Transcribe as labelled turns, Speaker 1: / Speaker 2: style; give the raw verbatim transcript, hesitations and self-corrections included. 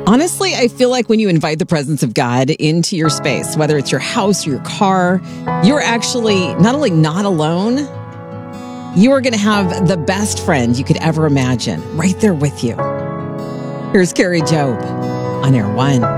Speaker 1: Honestly, I feel like when you invite the presence of God into your space, whether it's your house or your car, you're actually not only not alone, you are going to have the best friend you could ever imagine right there with you. Here's Carrie Job on Air One.